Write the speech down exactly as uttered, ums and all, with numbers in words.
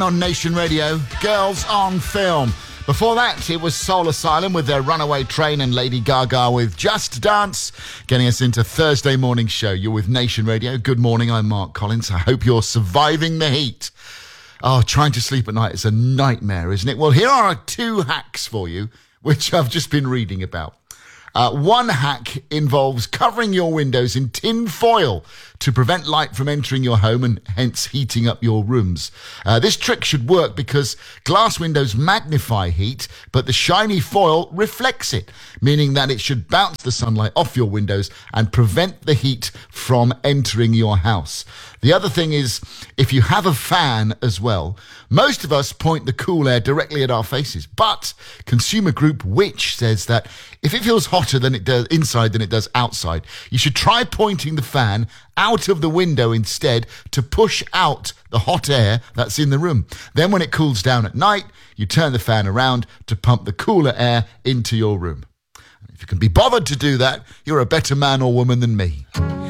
On Nation Radio, Girls on Film. Before that, it was Soul Asylum with their Runaway Train and Lady Gaga with Just Dance, getting us into Thursday morning show. You're with Nation Radio. Good morning, I'm Mark Collins. I hope you're surviving the heat. Oh, trying to sleep at night is a nightmare, isn't it? Well, here are two hacks for you, which I've just been reading about. Uh, one hack involves covering your windows in tin foil to prevent light from entering your home and hence heating up your rooms. Uh, this trick should work because glass windows magnify heat, but the shiny foil reflects it, meaning that it should bounce the sunlight off your windows and prevent the heat from entering your house. The other thing is, if you have a fan as well, most of us point the cool air directly at our faces, but consumer group Which says that if it feels hotter than it does inside than it does outside, you should try pointing the fan out of the window instead to push out the hot air that's in the room. Then when it cools down at night, you turn the fan around to pump the cooler air into your room. If you can be bothered to do that, you're a better man or woman than me.